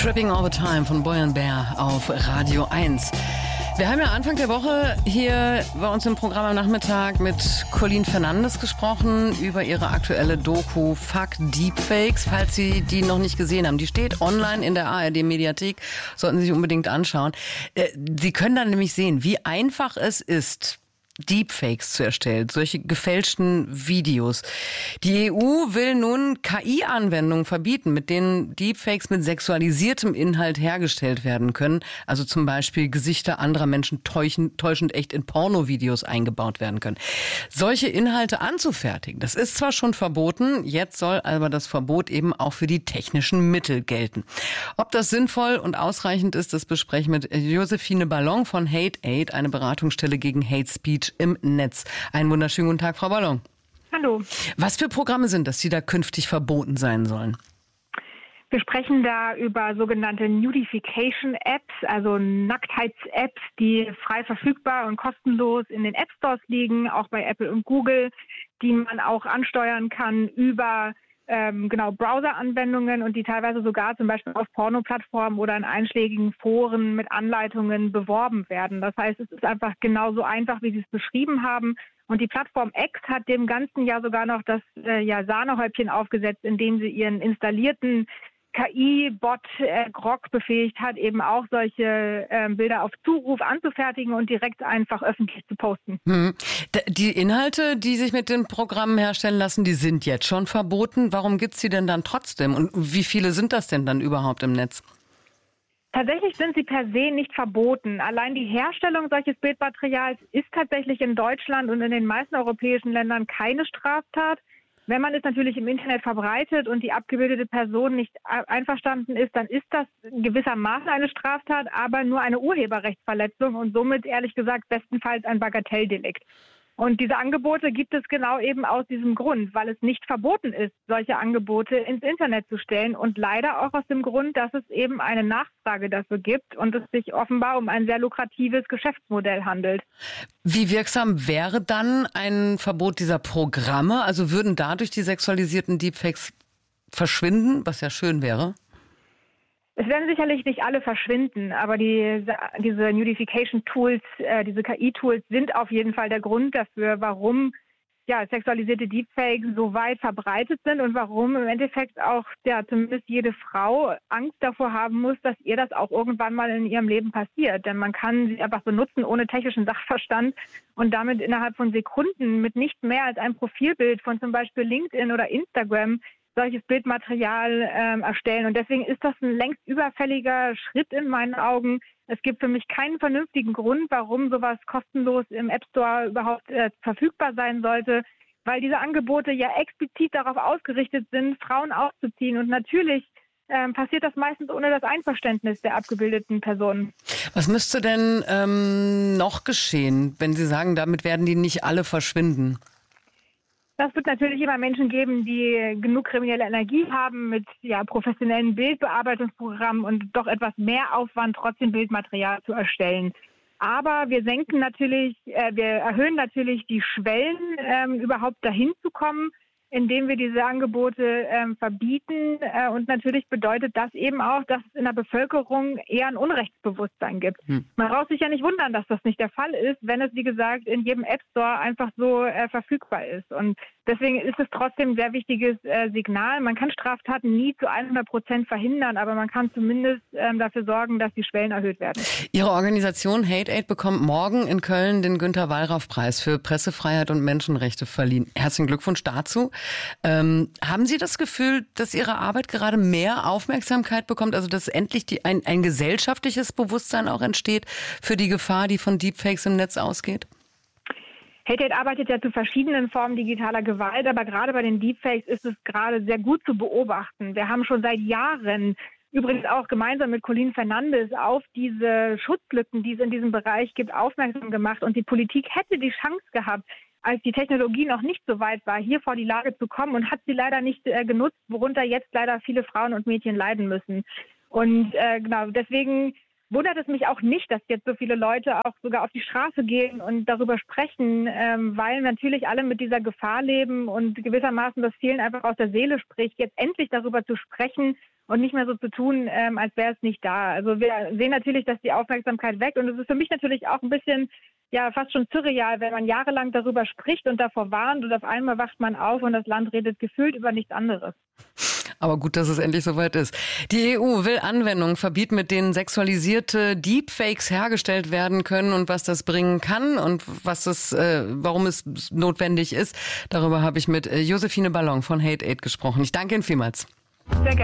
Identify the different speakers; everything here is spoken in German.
Speaker 1: Tripping All the Time von Boy & Bear auf Radio 1. Wir haben ja Anfang der Woche hier bei uns im Programm am Nachmittag mit Colleen Fernandes gesprochen über ihre aktuelle Doku Fuck Deepfakes. Falls Sie die noch nicht gesehen haben, die steht online in der ARD-Mediathek, sollten Sie sich unbedingt anschauen. Sie können dann nämlich sehen, wie einfach es ist, Deepfakes zu erstellen, solche gefälschten Videos. Die EU will nun KI-Anwendungen verbieten, mit denen Deepfakes mit sexualisiertem Inhalt hergestellt werden können. Also zum Beispiel Gesichter anderer Menschen täuschend echt in Pornovideos eingebaut werden können. Solche Inhalte anzufertigen, das ist zwar schon verboten, jetzt soll aber das Verbot eben auch für die technischen Mittel gelten. Ob das sinnvoll und ausreichend ist, das besprechen wir mit Josephine Ballon von Hate Aid, eine Beratungsstelle gegen Hate Speech im Netz. Einen wunderschönen guten Tag, Frau Ballon.
Speaker 2: Hallo.
Speaker 1: Was für Programme sind das, die da künftig verboten sein sollen?
Speaker 2: Wir sprechen da über sogenannte Nudification-Apps, also Nacktheits-Apps, die frei verfügbar und kostenlos in den App-Stores liegen, auch bei Apple und Google, die man auch ansteuern kann über Browser-Anwendungen und die teilweise sogar zum Beispiel auf Porno-Plattformen oder in einschlägigen Foren mit Anleitungen beworben werden. Das heißt, es ist einfach genauso einfach, wie Sie es beschrieben haben. Und die Plattform X hat dem Ganzen ja sogar noch das Sahnehäubchen aufgesetzt, indem sie ihren installierten KI-Bot Grok befähigt hat, eben auch solche Bilder auf Zuruf anzufertigen und direkt einfach öffentlich zu posten.
Speaker 1: Die Inhalte, die sich mit den Programmen herstellen lassen, die sind jetzt schon verboten. Warum gibt's sie denn dann trotzdem? Und wie viele sind das denn dann überhaupt im Netz?
Speaker 2: Tatsächlich sind sie per se nicht verboten. Allein die Herstellung solches Bildmaterials ist tatsächlich in Deutschland und in den meisten europäischen Ländern keine Straftat. Wenn man es natürlich im Internet verbreitet und die abgebildete Person nicht einverstanden ist, dann ist das gewissermaßen eine Straftat, aber nur eine Urheberrechtsverletzung und somit, ehrlich gesagt, bestenfalls ein Bagatelldelikt. Und diese Angebote gibt es genau eben aus diesem Grund, weil es nicht verboten ist, solche Angebote ins Internet zu stellen und leider auch aus dem Grund, dass es eben eine Nachfrage dafür gibt und es sich offenbar um ein sehr lukratives Geschäftsmodell handelt.
Speaker 1: Wie wirksam wäre dann ein Verbot dieser Programme? Also würden dadurch die sexualisierten Deepfakes verschwinden, was ja schön wäre?
Speaker 2: Es werden sicherlich nicht alle verschwinden, aber diese Nudification-Tools, diese KI-Tools sind auf jeden Fall der Grund dafür, warum sexualisierte Deepfakes so weit verbreitet sind und warum im Endeffekt auch zumindest jede Frau Angst davor haben muss, dass ihr das auch irgendwann mal in ihrem Leben passiert. Denn man kann sie einfach benutzen ohne technischen Sachverstand und damit innerhalb von Sekunden mit nicht mehr als einem Profilbild von zum Beispiel LinkedIn oder Instagram solches Bildmaterial erstellen. Und deswegen ist das ein längst überfälliger Schritt in meinen Augen. Es gibt für mich keinen vernünftigen Grund, warum sowas kostenlos im App Store überhaupt verfügbar sein sollte, weil diese Angebote ja explizit darauf ausgerichtet sind, Frauen auszuziehen. Und natürlich passiert das meistens ohne das Einverständnis der abgebildeten Personen.
Speaker 1: Was müsste denn noch geschehen, wenn Sie sagen, damit werden die nicht alle verschwinden?
Speaker 2: Das wird natürlich immer Menschen geben, die genug kriminelle Energie haben mit professionellen Bildbearbeitungsprogrammen und doch etwas mehr Aufwand, trotzdem Bildmaterial zu erstellen. Aber wir erhöhen natürlich die Schwellen, überhaupt dahin zu kommen, indem wir diese Angebote verbieten. Und natürlich bedeutet das eben auch, dass es in der Bevölkerung eher ein Unrechtsbewusstsein gibt. Man braucht sich ja nicht wundern, dass das nicht der Fall ist, wenn es, wie gesagt, in jedem App Store einfach so verfügbar ist. Und deswegen ist es trotzdem ein sehr wichtiges Signal. Man kann Straftaten nie zu 100% verhindern, aber man kann zumindest dafür sorgen, dass die Schwellen erhöht werden.
Speaker 1: Ihre Organisation Hate Aid bekommt morgen in Köln den Günter-Wallraff-Preis für Pressefreiheit und Menschenrechte verliehen. Herzlichen Glückwunsch dazu. Haben Sie das Gefühl, dass Ihre Arbeit gerade mehr Aufmerksamkeit bekommt, also dass endlich ein gesellschaftliches Bewusstsein auch entsteht für die Gefahr, die von Deepfakes im Netz ausgeht?
Speaker 2: Hate Aid arbeitet ja zu verschiedenen Formen digitaler Gewalt, aber gerade bei den Deepfakes ist es gerade sehr gut zu beobachten. Wir haben schon seit Jahren, übrigens auch gemeinsam mit Colleen Fernandes, auf diese Schutzlücken, die es in diesem Bereich gibt, aufmerksam gemacht. Und die Politik hätte die Chance gehabt, als die Technologie noch nicht so weit war, hier vor die Lage zu kommen und hat sie leider nicht genutzt, worunter jetzt leider viele Frauen und Mädchen leiden müssen. Und deswegen wundert es mich auch nicht, dass jetzt so viele Leute auch sogar auf die Straße gehen und darüber sprechen, weil natürlich alle mit dieser Gefahr leben und gewissermaßen das Vielen einfach aus der Seele spricht, jetzt endlich darüber zu sprechen und nicht mehr so zu tun, als wäre es nicht da. Also wir sehen natürlich, dass die Aufmerksamkeit weg und es ist für mich natürlich auch ein bisschen, ja, fast schon surreal, wenn man jahrelang darüber spricht und davor warnt und auf einmal wacht man auf und das Land redet gefühlt über nichts anderes.
Speaker 1: Aber gut, dass es endlich soweit ist. Die EU will Anwendungen verbieten, mit denen sexualisierte Deepfakes hergestellt werden können und was das bringen kann und warum es notwendig ist. Darüber habe ich mit Josephine Ballon von Hate Aid gesprochen. Ich danke Ihnen vielmals.
Speaker 2: Sehr gerne.